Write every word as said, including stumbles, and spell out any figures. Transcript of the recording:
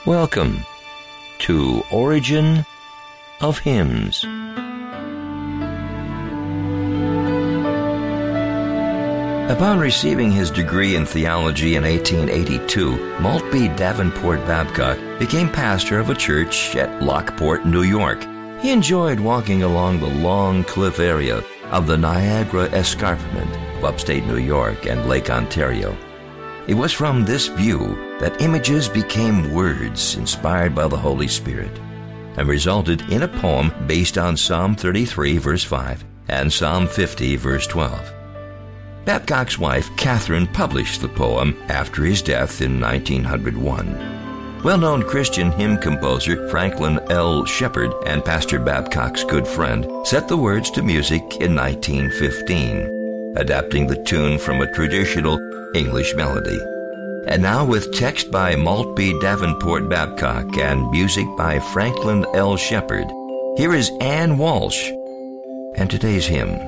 Welcome to Origin of Hymns. Upon receiving his degree in theology in eighteen eighty-two, Maltby Davenport Babcock became pastor of a church at Lockport, New York. He enjoyed walking along the long cliff area of the Niagara Escarpment of upstate New York and Lake Ontario. It was from this view that images became words inspired by the Holy Spirit and resulted in a poem based on Psalm thirty-three, verse five, and Psalm fifty, verse twelve. Babcock's wife, Catherine, published the poem after his death in nineteen oh one. Well-known Christian hymn composer Franklin L. Shepard and Pastor Babcock's good friend set the words to music in nineteen fifteen, adapting the tune from a traditional English melody. And now with text by Maltby Davenport Babcock and music by Franklin L. Shepard, here is Ann Walsh and today's hymn.